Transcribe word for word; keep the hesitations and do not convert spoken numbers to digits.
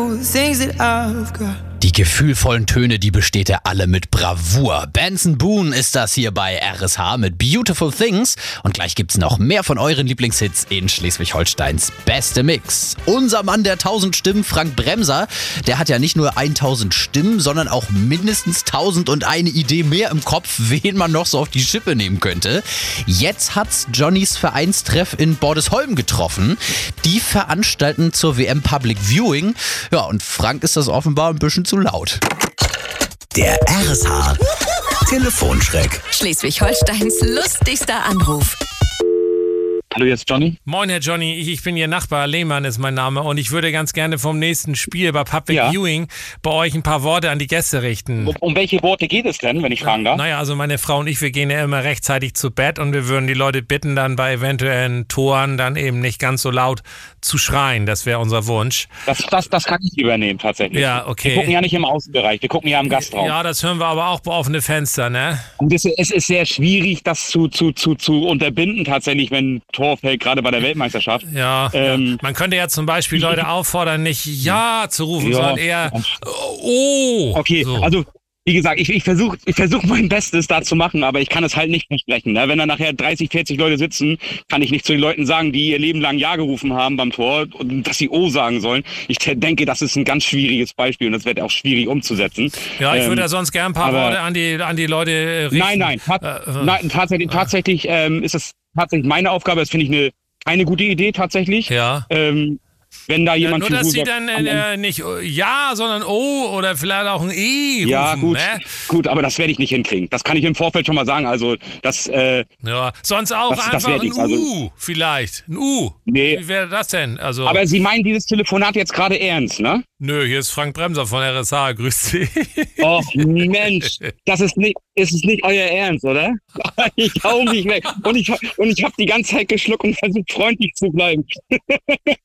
things that I've got. Die gefühlvollen Töne, die besteht er alle mit Bravour. Benson Boone ist das hier bei R S H mit Beautiful Things. Und gleich gibt's noch mehr von euren Lieblingshits in Schleswig-Holsteins beste Mix. Unser Mann der tausend Stimmen, Frank Bremser, der hat ja nicht nur tausend Stimmen, sondern auch mindestens tausend und eine Idee mehr im Kopf, wen man noch so auf die Schippe nehmen könnte. Jetzt hat's Johnnys Vereinstreff in Bordesholm getroffen. Die veranstalten zur W M Public Viewing. Ja, und Frank ist das offenbar ein bisschen zu laut. Der R S H Telefonschreck. Schleswig-Holsteins lustigster Anruf. Hallo, jetzt Johnny. Moin, Herr Johnny. Ich, ich bin Ihr Nachbar. Lehmann ist mein Name. Und ich würde ganz gerne vom nächsten Spiel bei Public Ja. Viewing bei euch ein paar Worte an die Gäste richten. Um, um welche Worte geht es denn, wenn ich fragen darf? Naja, also meine Frau und ich, wir gehen ja immer rechtzeitig zu Bett und wir würden die Leute bitten, dann bei eventuellen Toren dann eben nicht ganz so laut zu schreien. Das wäre unser Wunsch. Das, das, das kann ich übernehmen, tatsächlich. Ja, okay. Wir gucken ja nicht im Außenbereich, wir gucken ja im Gastraum. Ja, das hören wir aber auch bei offene Fenster, ne? Und es, es ist sehr schwierig, das zu, zu, zu, zu unterbinden, tatsächlich, wenn ein Tor fällt, gerade bei der Weltmeisterschaft. Ja, Ähm, ja. Man könnte ja zum Beispiel Leute auffordern, nicht Ja zu rufen, Ja. sondern eher Oh. Okay, So. also wie gesagt, ich, ich versuche ich versuch mein Bestes da zu machen, aber ich kann es halt nicht versprechen. Ne? Wenn da nachher dreißig, vierzig Leute sitzen, kann ich nicht zu den Leuten sagen, die ihr Leben lang Ja gerufen haben beim Tor, und dass sie O sagen sollen. Ich te- denke, das ist ein ganz schwieriges Beispiel und das wird auch schwierig umzusetzen. Ja, ich Ähm, würde da sonst gern ein paar aber- Worte an die, an die Leute äh, richten. Nein, nein, tat, Äh, äh, nein tatsächlich, tatsächlich ähm, ist das tatsächlich meine Aufgabe. Das finde ich eine keine gute Idee tatsächlich. Ja. Ähm, wenn da Ja, jemand nur, zu dass Fuß sie sagt, dann am Ende- äh, nicht Ja, sondern O oder vielleicht auch ein E rufen. ja, gut, Ne? gut, aber das werde ich nicht hinkriegen. Das kann ich im Vorfeld schon mal sagen. Also, das, äh, Ja, sonst auch Das- das einfach werd ein ich, also- U vielleicht. Ein U. Nee. Wie wäre das denn? Also, aber Sie meinen dieses Telefonat jetzt gerade ernst, ne? nö, hier ist Frank Bremser von R S H. Grüß Sie. Och, Mensch, das ist nicht, ist es nicht euer Ernst, oder? Ich hau mich weg. Und ich, und ich habe die ganze Zeit geschluckt und versucht, freundlich zu bleiben.